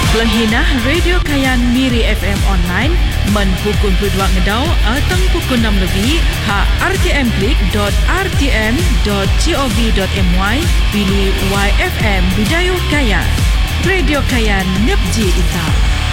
Pelenghinah Radio Kayan Miri FM online men pukul 22 ngedau atang pukul 6 lebih ha rtmklik.rtm.gov.my pilih YFM Budaya Kayan. Radio Kayan Nepji Ita.